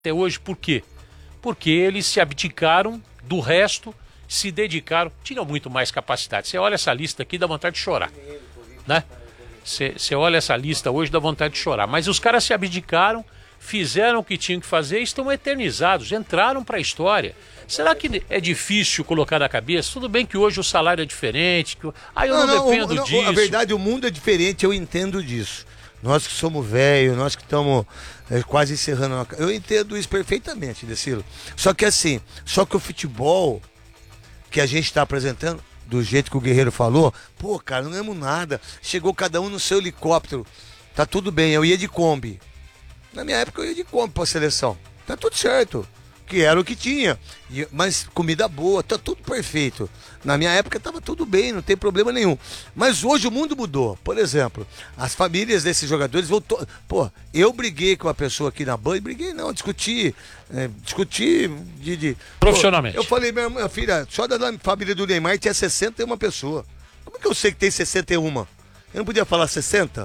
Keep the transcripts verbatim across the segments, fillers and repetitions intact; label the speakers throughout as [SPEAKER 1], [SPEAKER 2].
[SPEAKER 1] até hoje. Por quê? Porque eles se abdicaram do resto, se dedicaram, tinham muito mais capacidade. Você olha essa lista aqui, dá vontade de chorar, né? Você, você olha essa lista hoje, dá vontade de chorar. Mas os caras se abdicaram, fizeram o que tinham que fazer e estão eternizados, entraram para a história. Será que é difícil colocar na cabeça? Tudo bem que hoje o salário é diferente, que... ah, eu não, não, não dependo não, disso.
[SPEAKER 2] A verdade, o mundo é diferente, eu entendo disso. Nós que somos velhos, nós que estamos é, quase encerrando, uma... eu entendo isso perfeitamente, Decilo. Só que assim, só que o futebol que a gente está apresentando, do jeito que o Guerreiro falou, pô, cara, não ganhamos nada. Chegou cada um no seu helicóptero. Tá tudo bem, eu ia de Kombi. Na minha época eu ia de Kombi pra seleção. Tá tudo certo. Que era o que tinha. E, mas comida boa, tá tudo perfeito. Na minha época tava tudo bem, não tem problema nenhum. Mas hoje o mundo mudou. Por exemplo, as famílias desses jogadores voltou. Pô, eu briguei com uma pessoa aqui na Band, briguei não, discuti. É, discuti de. de
[SPEAKER 1] Profissionalmente.
[SPEAKER 2] Pô, eu falei, minha, minha filha, só da família do Neymar tinha sessenta e uma pessoas. Como é que eu sei que tem sessenta e uma? Eu não podia falar sessenta?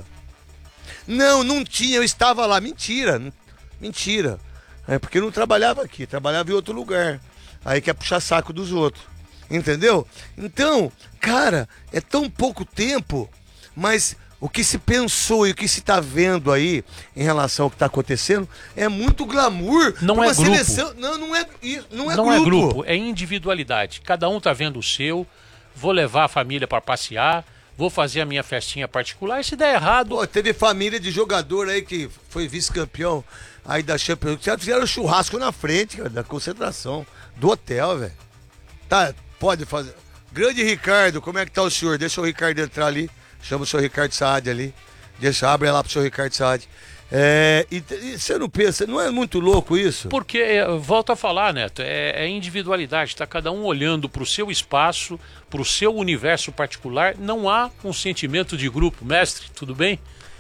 [SPEAKER 2] Não, não tinha, eu estava lá. Mentira, mentira. É porque eu não trabalhava aqui, trabalhava em outro lugar. Aí quer puxar saco dos outros. Entendeu? Então, cara, é tão pouco tempo, mas o que se pensou e o que se está vendo aí em relação ao que está acontecendo é muito glamour.
[SPEAKER 1] Não é grupo.
[SPEAKER 2] Seleção... Não, não é, não é
[SPEAKER 1] não
[SPEAKER 2] grupo.
[SPEAKER 1] é grupo, é individualidade. Cada um tá vendo o seu. Vou levar a família para passear. Vou fazer a minha festinha particular. E se der errado...
[SPEAKER 2] Pô, teve família de jogador aí que foi vice-campeão aí da Champions. Já fizeram churrasco na frente, cara, da concentração, do hotel, velho. Tá, pode fazer. Grande Ricardo, como é que tá o senhor? Deixa o Ricardo entrar ali. Chama o senhor Ricardo Saad ali. Deixa, abre lá pro senhor Ricardo Saad. É, e, e você não pensa, não é muito louco isso?
[SPEAKER 1] Porque, volto a falar, Neto, é, é individualidade, está cada um olhando para o seu espaço, para o seu universo particular, não há um sentimento de grupo. Mestre, tudo bem?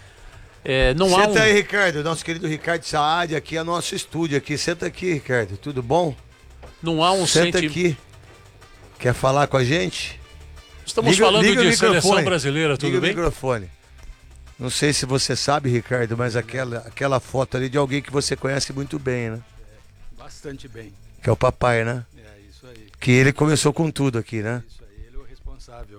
[SPEAKER 1] É, não
[SPEAKER 2] senta
[SPEAKER 1] há um...
[SPEAKER 2] aí, Ricardo, nosso querido Ricardo Saad, aqui é nosso estúdio aqui, senta aqui, Ricardo, tudo bom?
[SPEAKER 1] Não há um
[SPEAKER 2] senta
[SPEAKER 1] senti...
[SPEAKER 2] aqui, quer falar com a gente?
[SPEAKER 1] Estamos
[SPEAKER 2] liga,
[SPEAKER 1] falando
[SPEAKER 2] liga
[SPEAKER 1] de seleção brasileira, tudo
[SPEAKER 2] liga
[SPEAKER 1] bem?
[SPEAKER 2] O microfone. Não sei se você sabe, Ricardo, mas aquela, aquela foto ali de alguém que você conhece muito bem, né?
[SPEAKER 3] É, bastante bem.
[SPEAKER 2] Que é o papai, né?
[SPEAKER 3] É, isso aí.
[SPEAKER 2] Que ele começou com tudo aqui, né?
[SPEAKER 3] Isso aí, ele é o responsável.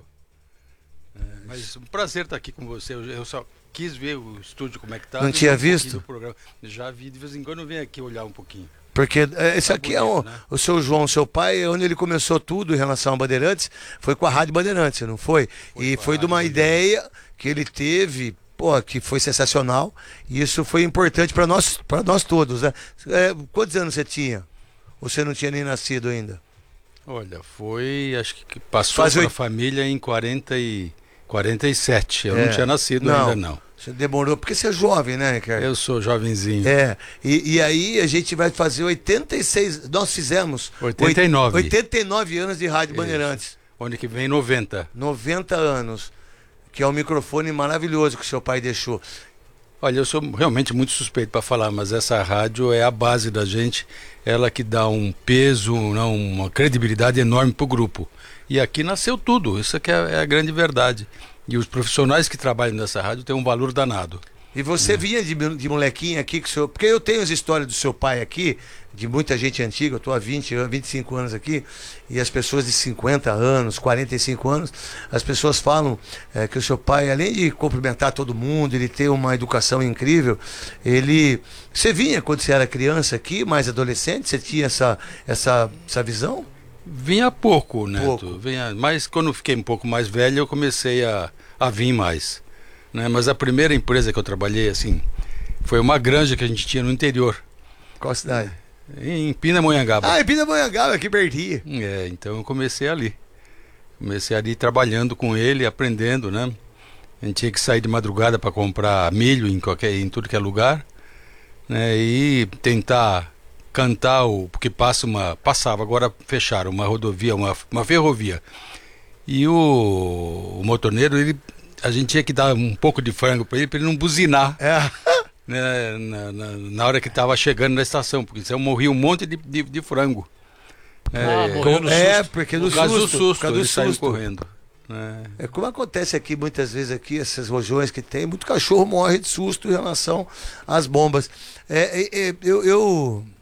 [SPEAKER 3] É, mas um prazer estar aqui com você. Eu, eu só quis ver o estúdio como é que tá.
[SPEAKER 2] Não tinha um visto?
[SPEAKER 3] Já vi, de vez em quando eu venho aqui olhar um pouquinho.
[SPEAKER 2] Porque é, esse
[SPEAKER 3] tá
[SPEAKER 2] aqui
[SPEAKER 3] bonito,
[SPEAKER 2] é o,
[SPEAKER 3] né?
[SPEAKER 2] o seu João, seu pai, onde ele começou tudo em relação a Bandeirantes, foi com a Rádio Bandeirantes, não foi?
[SPEAKER 3] Foi
[SPEAKER 2] e foi de uma ideia que ele teve, pô, que foi sensacional, e isso foi importante para nós, para nós todos, né? É, quantos anos você tinha? Ou você não tinha nem nascido ainda?
[SPEAKER 3] Olha, foi, acho que passou
[SPEAKER 2] Faz
[SPEAKER 3] para a
[SPEAKER 2] oito...
[SPEAKER 3] família em quarenta e sete. Eu
[SPEAKER 2] é,
[SPEAKER 3] não tinha nascido
[SPEAKER 2] não,
[SPEAKER 3] ainda, não.
[SPEAKER 2] Você demorou, porque você é jovem, né, Ricardo?
[SPEAKER 3] Eu sou jovenzinho.
[SPEAKER 2] É, e, e aí a gente vai fazer oitenta e seis, nós fizemos
[SPEAKER 3] oitenta e nove.
[SPEAKER 2] oitenta e nove anos de Rádio
[SPEAKER 3] Isso.
[SPEAKER 2] Bandeirantes.
[SPEAKER 3] Onde que vem noventa.
[SPEAKER 2] noventa anos, que é um microfone maravilhoso que o seu pai deixou.
[SPEAKER 3] Olha, eu sou realmente muito suspeito para falar, mas essa rádio é a base da gente, ela que dá um peso, não, uma credibilidade enorme para o grupo. E aqui nasceu tudo, isso aqui é, é a grande verdade. E os profissionais que trabalham nessa rádio têm um valor danado.
[SPEAKER 2] E você
[SPEAKER 3] é.
[SPEAKER 2] vinha de, de molequinho aqui, que o seu, porque eu tenho as histórias do seu pai aqui, de muita gente antiga, eu estou há vinte, vinte e cinco anos aqui, e as pessoas de cinquenta anos, quarenta e cinco anos, as pessoas falam é, que o seu pai, além de cumprimentar todo mundo, ele ter uma educação incrível, ele... Você vinha quando você era criança aqui, mais adolescente, você tinha essa, essa, essa visão?
[SPEAKER 3] Vinha pouco, Neto.
[SPEAKER 2] Pouco.
[SPEAKER 3] Vinha, mas quando eu fiquei um pouco mais velho, eu comecei a, a vir mais. Né? Mas a primeira empresa que eu trabalhei, assim, foi uma granja que a gente tinha no interior.
[SPEAKER 2] Qual cidade?
[SPEAKER 3] Em Pindamonhangaba.
[SPEAKER 2] Ah, em Pindamonhangaba, aqui pertinho.
[SPEAKER 3] É, então eu comecei ali. Comecei ali trabalhando com ele, aprendendo, né? A gente tinha que sair de madrugada para comprar milho em, qualquer, em tudo que é lugar, né? E tentar cantar o... Porque passa uma... Passava, agora fecharam uma rodovia, uma, uma ferrovia. E o, o motorneiro, ele, a gente tinha que dar um pouco de frango para ele, para ele não buzinar.
[SPEAKER 2] É.
[SPEAKER 3] Né, na, na, na hora que estava chegando na estação, porque senão morria um monte de, de, de frango.
[SPEAKER 1] Ah,
[SPEAKER 3] é,
[SPEAKER 1] morreu no
[SPEAKER 2] é,
[SPEAKER 1] susto.
[SPEAKER 2] porque
[SPEAKER 3] por
[SPEAKER 2] do
[SPEAKER 3] causa
[SPEAKER 2] susto,
[SPEAKER 3] do susto,
[SPEAKER 2] por causa do
[SPEAKER 3] eles saíram
[SPEAKER 2] susto.
[SPEAKER 3] correndo. Né?
[SPEAKER 2] É como acontece aqui muitas vezes aqui, essas regiões que tem, muito cachorro morre de susto em relação às bombas. É, é, é, eu, eu